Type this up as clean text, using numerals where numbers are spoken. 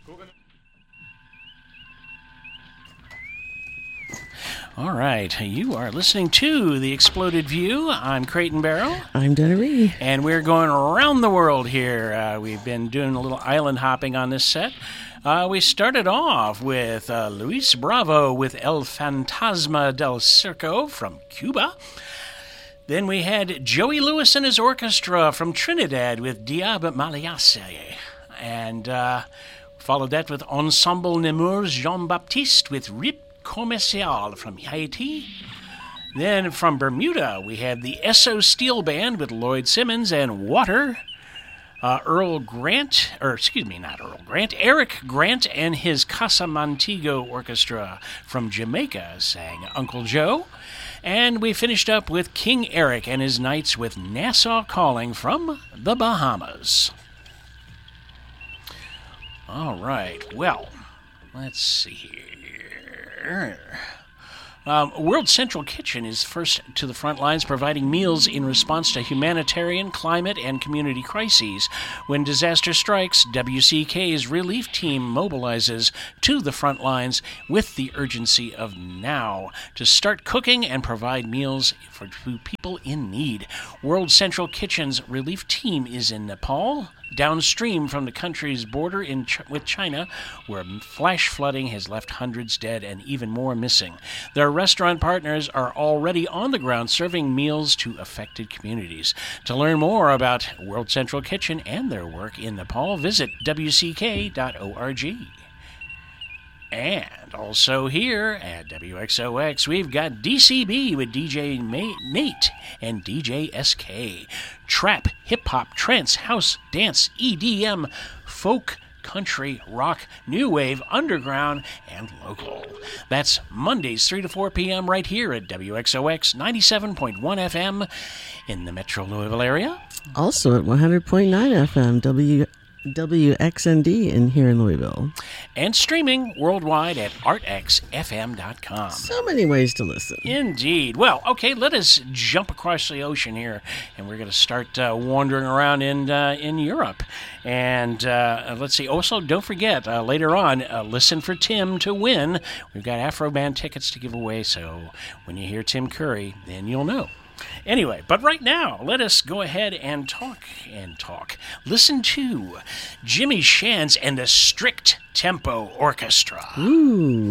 All right, you are listening to The Exploded View. I'm Creighton Barrow. I'm Donna Ree. And we're going around the world here. We've been doing a little island hopping on this set. We started off with Luis Bravo with El Fantasma del Circo from Cuba. Then we had Joey Lewis and his orchestra from Trinidad with Diab Malayasse. And followed that with Ensemble Nemours Jean-Baptiste with Rip Commercial from Haiti. Then from Bermuda, we had the Esso Steel Band with Lloyd Simmons and Water. Eric Grant and his Casa Montego Orchestra from Jamaica sang Uncle Joe. And we finished up with King Eric and his Knights with Nassau Calling from the Bahamas. All right, well, let's see here. World Central Kitchen is first to the front lines, providing meals in response to humanitarian, climate, and community crises. When disaster strikes, WCK's relief team mobilizes to the front lines with the urgency of now to start cooking and provide meals for people in need. World Central Kitchen's relief team is in Nepal, downstream from the country's border with China, where flash flooding has left hundreds dead and even more missing. Their restaurant partners are already on the ground serving meals to affected communities. To learn more about World Central Kitchen and their work in Nepal, visit wck.org. And also here at WXOX, we've got DCB with DJ Nate and DJ SK. Trap, hip-hop, trance, house, dance, EDM, folk, country, rock, new wave, underground, and local. That's Mondays 3 to 4 p.m. right here at WXOX 97.1 FM in the Metro Louisville area. Also at 100.9 FM, WXND in here in Louisville. And streaming worldwide at artxfm.com. So many ways to listen. Indeed. Well, okay, let us jump across the ocean here, and we're going to start wandering around in Europe. And let's see. Also, don't forget, later on, listen for Tim to win. We've got Afro-Band tickets to give away, so when you hear Tim Curry, then you'll know. Anyway, but right now, let us go ahead and talk. Listen to Jimmy Shands and the Strict Tempo Orchestra. Ooh.